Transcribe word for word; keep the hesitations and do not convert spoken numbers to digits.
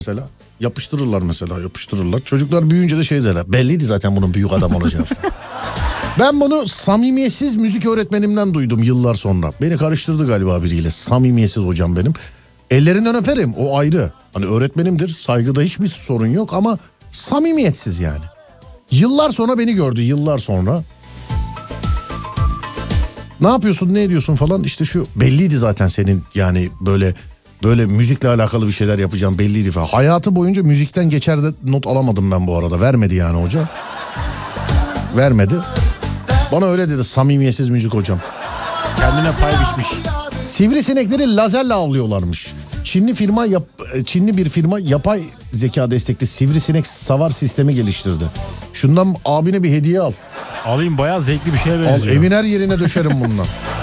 mesela. Yapıştırırlar mesela yapıştırırlar. Çocuklar büyüyünce de şey derler. Belliydi zaten bunun büyük adam olacağı. Ben bunu samimiyetsiz müzik öğretmenimden duydum yıllar sonra. Beni karıştırdı galiba biriyle. Samimiyetsiz hocam benim. Ellerinden öperim, o ayrı. Hani öğretmenimdir, saygıda hiçbir sorun yok ama samimiyetsiz yani. Yıllar sonra beni gördü, yıllar sonra. Ne yapıyorsun, ne ediyorsun falan, işte şu belliydi zaten senin yani böyle böyle müzikle alakalı bir şeyler yapacağım belliydi falan. Hayatı boyunca müzikten geçer de not alamadım ben bu arada. Vermedi yani hoca. Vermedi. Bana öyle dedi, samimiyetsiz müzik hocam. Kendine pay biçmiş. Sivrisinekleri lazerle avlıyorlarmış. Çinli firma yap, Çinli bir firma yapay zeka destekli sivrisinek savar sistemi geliştirdi. Şundan abine bir hediye al. Alayım, bayağı zevkli bir şeye benziyor. Al, evin her yerine döşerim bundan.